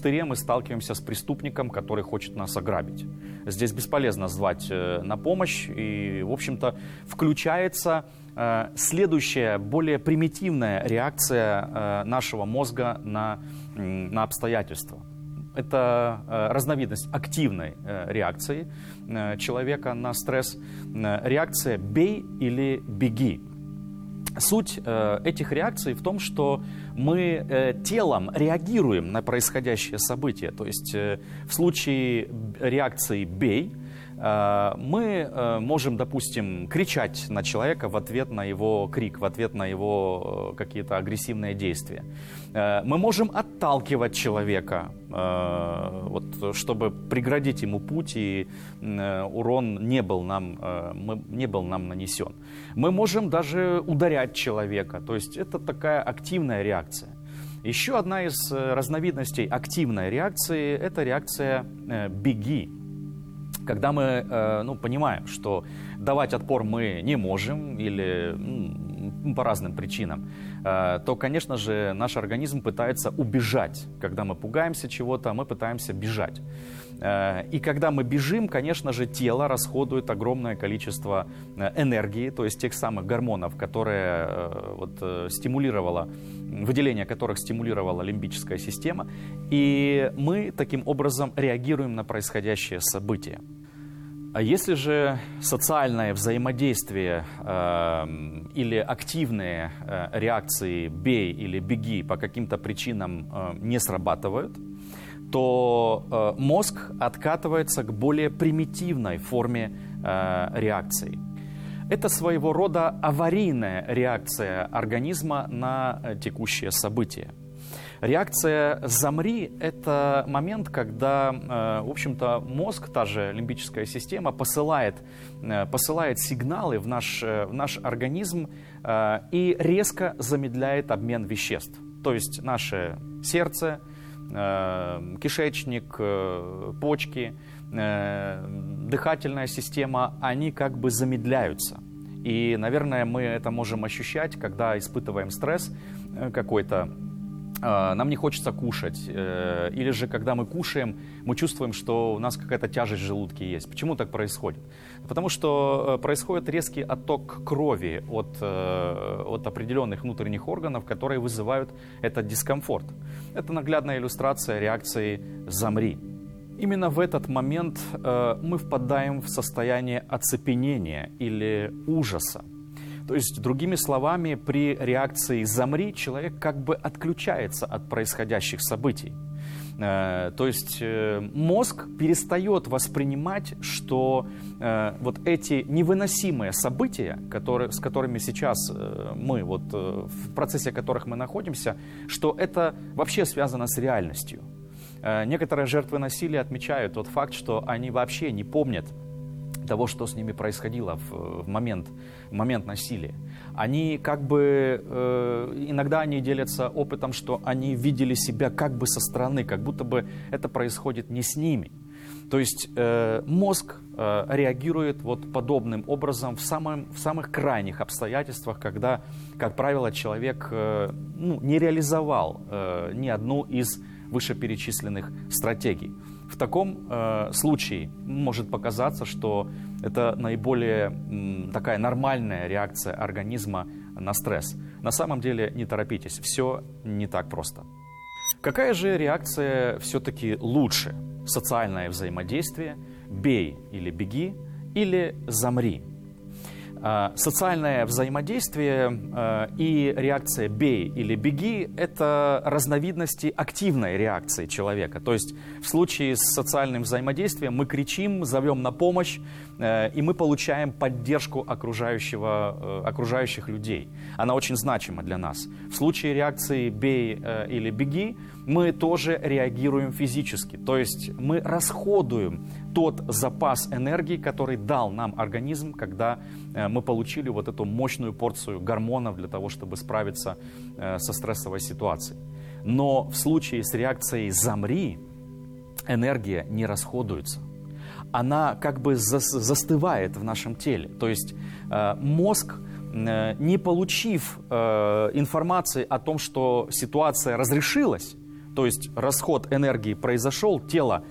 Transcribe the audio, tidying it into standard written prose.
пустыре мы сталкиваемся с преступником, который хочет нас ограбить. Здесь бесполезно звать на помощь, и, в общем-то, включается следующая, более примитивная реакция нашего мозга на обстоятельства. Это разновидность активной реакции человека на стресс, реакция «бей или беги». Суть этих реакций в том, что мы телом реагируем на происходящее событие. То есть в случае реакции «бей» мы можем, допустим, кричать на человека в ответ на его крик, в ответ на его какие-то агрессивные действия. Мы можем отталкивать человека, вот, чтобы преградить ему путь, и урон не был нам нанесен. Мы можем даже ударять человека, то есть это такая активная реакция. Еще одна из разновидностей активной реакции – это реакция «беги». Когда мы понимаем, что давать отпор мы не можем или по разным причинам, то, конечно же, наш организм пытается убежать. Когда мы пугаемся чего-то, мы пытаемся бежать. И когда мы бежим, конечно же, тело расходует огромное количество энергии, то есть тех самых гормонов, которые стимулировало, выделение которых стимулировала лимбическая система, и мы таким образом реагируем на происходящее событие. А если же социальное взаимодействие или активные реакции «бей» или «беги» по каким-то причинам не срабатывают, то мозг откатывается к более примитивной форме реакции. Это своего рода аварийная реакция организма на текущее событие. Реакция «замри» – это момент, когда, в общем-то, мозг, та же лимбическая система, посылает сигналы в наш организм и резко замедляет обмен веществ. То есть наше сердце, кишечник, почки, дыхательная система, они как бы замедляются. И, наверное, мы это можем ощущать, когда испытываем стресс какой-то. Нам не хочется кушать, или же когда мы кушаем, мы чувствуем, что у нас какая-то тяжесть в желудке есть. Почему так происходит? Потому что происходит резкий отток крови от определенных внутренних органов, которые вызывают этот дискомфорт. Это наглядная иллюстрация реакции «замри». Именно в этот момент мы впадаем в состояние оцепенения или ужаса. То есть, другими словами, при реакции «замри» человек как бы отключается от происходящих событий. То есть мозг перестает воспринимать, что вот эти невыносимые события, с которыми сейчас мы, в процессе которых мы находимся, что это вообще связано с реальностью. Некоторые жертвы насилия отмечают тот факт, что они вообще не помнят того, что с ними происходило в момент насилия. Они как бы, иногда они делятся опытом, что они видели себя как бы со стороны, как будто бы это происходит не с ними. То есть мозг реагирует вот подобным образом в самых крайних обстоятельствах, когда, как правило, человек не реализовал ни одну из вышеперечисленных стратегий. В таком случае может показаться, что это наиболее такая нормальная реакция организма на стресс. На самом деле не торопитесь, все не так просто. Какая же реакция все-таки лучше? Социальное взаимодействие, бей или беги, или замри? Социальное взаимодействие и реакция «бей» или «беги» – это разновидности активной реакции человека. То есть в случае с социальным взаимодействием мы кричим, зовем на помощь, и мы получаем поддержку окружающих людей. Она очень значима для нас. В случае реакции «бей» или «беги» мы тоже реагируем физически. То есть мы расходуем тот запас энергии, который дал нам организм, когда мы получили вот эту мощную порцию гормонов для того, чтобы справиться со стрессовой ситуацией. Но в случае с реакцией «замри» энергия не расходуется. Она как бы застывает в нашем теле. То есть мозг, не получив информации о том, что ситуация разрешилась, То есть расход энергии произошел, тело